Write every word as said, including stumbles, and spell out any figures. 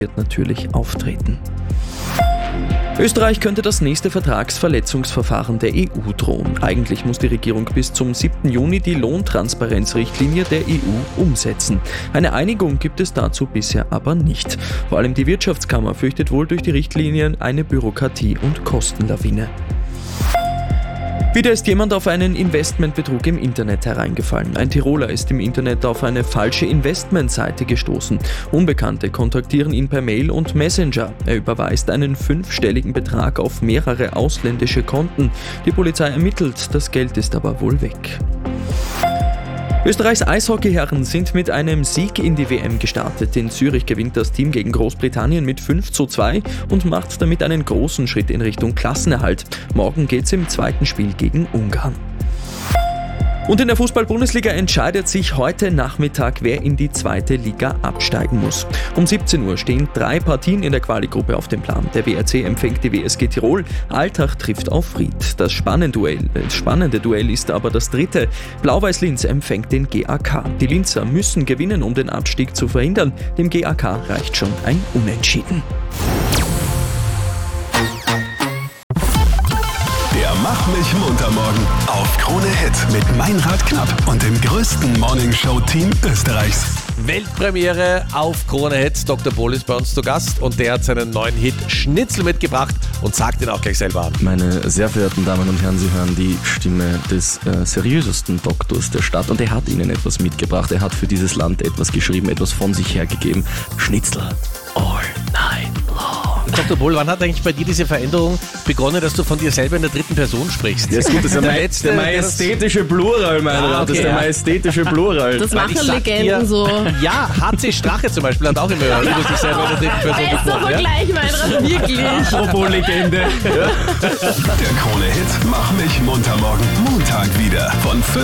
wird natürlich auftreten. Österreich könnte das nächste Vertragsverletzungsverfahren der E U drohen. Eigentlich muss die Regierung bis zum siebten Juni die Lohntransparenzrichtlinie der E U umsetzen. Eine Einigung gibt es dazu bisher aber nicht. Vor allem die Wirtschaftskammer fürchtet wohl durch die Richtlinien eine Bürokratie- und Kostenlawine. Wieder ist jemand auf einen Investmentbetrug im Internet hereingefallen. Ein Tiroler ist im Internet auf eine falsche Investmentseite gestoßen. Unbekannte kontaktieren ihn per Mail und Messenger. Er überweist einen fünfstelligen Betrag auf mehrere ausländische Konten. Die Polizei ermittelt, das Geld ist aber wohl weg. Österreichs Eishockeyherren sind mit einem Sieg in die W M gestartet. In Zürich gewinnt das Team gegen Großbritannien mit fünf zu zwei und macht damit einen großen Schritt in Richtung Klassenerhalt. Morgen geht's im zweiten Spiel gegen Ungarn. Und in der Fußball-Bundesliga entscheidet sich heute Nachmittag, wer in die zweite Liga absteigen muss. Um siebzehn Uhr stehen drei Partien in der Quali-Gruppe auf dem Plan. Der W R C empfängt die W S G Tirol, Altach trifft auf Ried. Das spannende Duell, das spannende Duell ist aber das dritte. Blau-Weiß-Linz empfängt den G A K. Die Linzer müssen gewinnen, um den Abstieg zu verhindern. Dem G A K reicht schon ein Unentschieden. Mach mich munter morgen auf Krone Hit mit Meinrad Knapp und dem größten Morningshow-Team Österreichs. Weltpremiere auf Krone Hit. Doktor Bohl ist bei uns zu Gast und der hat seinen neuen Hit Schnitzel mitgebracht und sagt ihn auch gleich selber an. Meine sehr verehrten Damen und Herren, Sie hören die Stimme des äh, seriösesten Doktors der Stadt und er hat Ihnen etwas mitgebracht. Er hat für dieses Land etwas geschrieben, etwas von sich hergegeben. Schnitzel all night long. Doktor Bohl, wann hat eigentlich bei dir diese Veränderung begonnen, dass du von dir selber in der dritten Person sprichst? Ja, ist gut, das ist der, der, der, letzte, der majestätische Plural, mein ah, Rat. okay, Das ist der ja. majestätische Plural. Das Weil machen ich sag Legenden dir, so. Ja, H C Strache zum Beispiel hat auch immer über sich selber in der dritten Person Bester gesprochen. Ja? Vergleich, Meinrad, wirklich. Apropos Legende. Der Krone Hit Mach mich munter morgen Montag wieder von fünf